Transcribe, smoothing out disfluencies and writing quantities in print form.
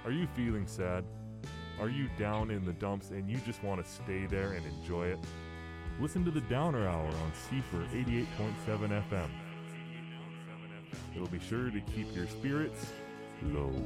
Are you feeling sad? Are you down in the dumps and you just want to stay there and enjoy it? Listen to the Downer Hour on Seefer 88.7 FM. It'll be sure to keep your spirits low.